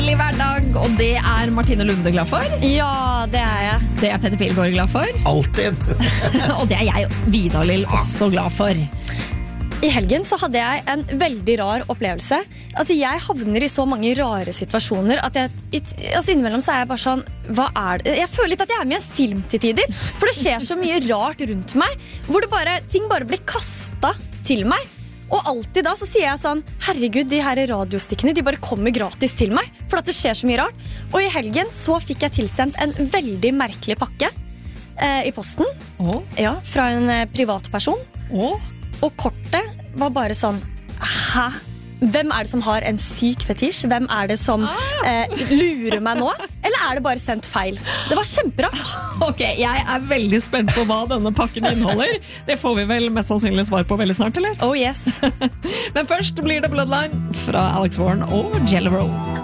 deilig hverdag, og det Martine Lunde glad for. Ja, det jeg. Det Petter Pilgaard glad for. Alltid. Og det jeg, Vidar Lill, også glad for. I helgen så hadde jeg en veldig rar opplevelse. Altså, jeg havner i så mange rare situasjoner at innimellom så jeg bare sånn, hva det? Jeg føler litt at jeg med i en film til tider, for det skjer så mye rart rundt meg, hvor ting bare blir kastet til meg. Og alltid da så sier jeg sånn, herregud, de her radiostikkene, de bare kommer gratis til meg, for at det skjer så mye rart. Og i helgen så fikk jeg tilsendt en veldig merkelig pakke i posten. Ja, fra en privatperson. Og kortet var bare sånn, hæ? Hvem det som har en syk fetisj? Hvem det som lurer meg nå? Eller det bare sendt feil? Det var kjemperart. Ok, jeg veldig spent på hva denne pakken inneholder. Det får vi vel mest sannsynlig svar på veldig snart, eller? Oh yes. Men først blir det Bloodline fra Alex Warren og Jelly Roll.